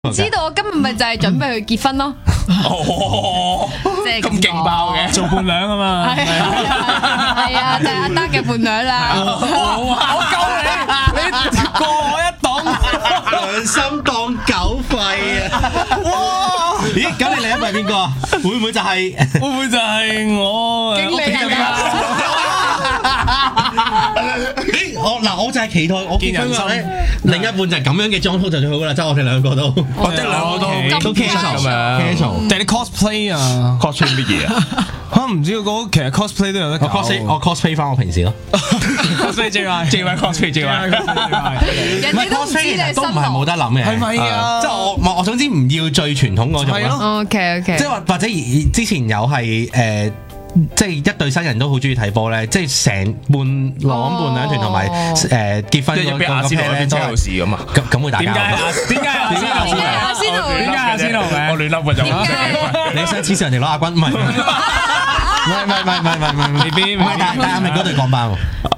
知道我今日咪就係準備去結婚咯。 哦， 即係咁勁爆嘅， 做伴娘啊嘛， 係啊，就係阿德嘅伴娘啦。 我救你過我一檔， 良心當狗肺啊！ 哇！ 咦，咁你另一位係邊個啊？會唔會就係？ 會唔會就係我經理人啊？ 我就係期待我結婚嗰咧，另一半就係咁樣嘅裝束就最好噶啦，即係我哋兩個都， 或者兩個都 casual 咁樣 casual。 但係你 cosplay 啊 cosplay 乜嘢啊？ 嚇唔知嗰其實 cosplay 都有得搞。 我 cosplay 翻我平時咯。 cosplay JY cosplay JY 人哋都唔知 cosplay 你係新其實都唔係冇得諗嘅， 係咪啊？ 即係我總之唔要最傳統嗰種係咯咯。 OK， 即係或者之前有係即係一對新人都好中意睇波咧，即係成伴娘團同埋結婚嗰即係俾阿仙奴嗰邊車路士咁啊？ 咁會打交。 點解阿仙奴點解阿仙奴嘅？ 我亂笠就你想黐線人哋攞亞軍？唔係未必唔係，但係阿明嗰隊降班喎。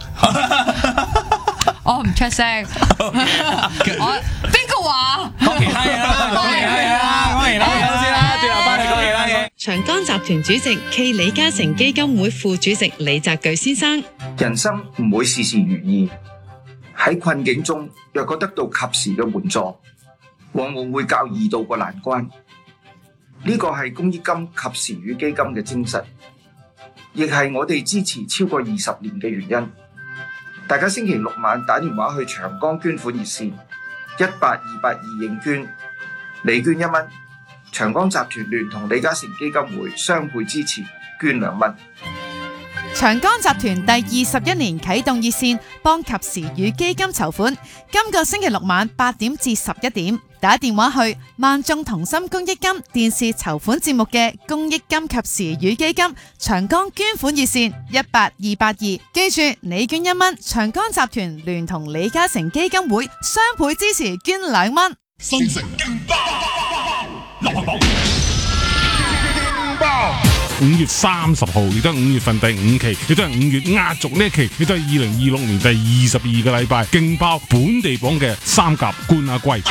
我唔出聲。我邊個話？ 恭喜啦！恭喜啦！先啦，最後翻嚟恭喜啦嘅。 長江集團主席暨李嘉誠基金會副主席李澤鉅先生。 人生唔會事事如意，喺困境中若果得到及時嘅援助，往往會較易渡過難關。呢個係公益金及時雨基金嘅精神，亦係我哋支持超過20年嘅原因。大家星期六晚打電話去長江捐款熱線18282認捐，你捐1蚊，長江集團聯同李嘉誠基金會雙倍支持，捐2蚊。 長江集團第21年啟動熱線，幫及時雨基金籌款。今個星期六晚8點至11點，打電話去萬眾同心公益金電視籌款節目嘅公益金及時雨基金長江捐款熱線18282，記住你捐1蚊，長江集團聯同李嘉誠基金會雙倍支持，捐2蚊。 新城勁爆，流行榜勁爆。5月30號，亦都係5月份第5期，亦都係5月壓軸呢一期，亦都係2026年第22個禮拜，勁爆本地榜嘅3甲冠亞季。